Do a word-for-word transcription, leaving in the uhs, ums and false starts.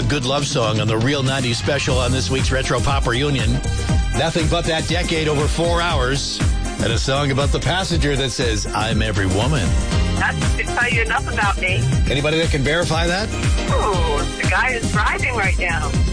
a good love song on the Real nineties special on this week's Retro Pop Reunion. Nothing but that decade over four hours. And a song about the passenger that says, I'm every woman. That should tell you enough about me. Anybody that can verify that? Oh, the guy is driving right now.